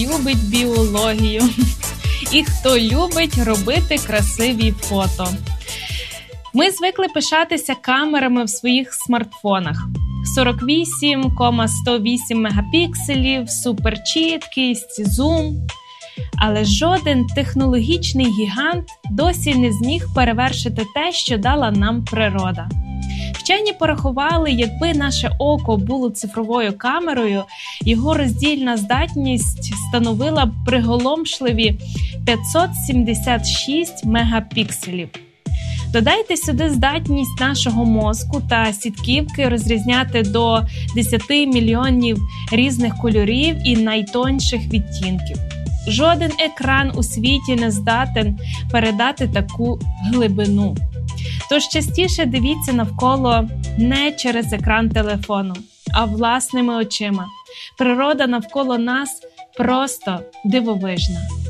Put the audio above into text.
любить біологію і хто любить робити красиві фото. Ми звикли пишатися камерами в своїх смартфонах. 48,108 мегапікселів, суперчіткість, зум. Але жоден технологічний гігант досі не зміг перевершити те, що дала нам природа. Вчені порахували, якби наше око було цифровою камерою, його роздільна здатність становила б приголомшливі 576 мегапікселів. Додайте сюди здатність нашого мозку та сітківки розрізняти до 10 мільйонів різних кольорів і найтонших відтінків. Жоден екран у світі не здатен передати таку глибину. Тож частіше дивіться навколо не через екран телефону, а власними очима. Природа навколо нас просто дивовижна.